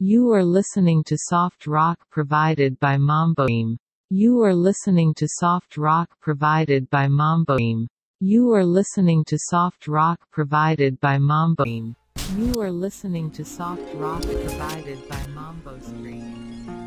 You are listening to soft rock provided by Mamboim. You are listening to soft rock provided by Mamboim. You are listening to soft rock provided by Mamboim. You are listening to soft rock provided by Mambo Street.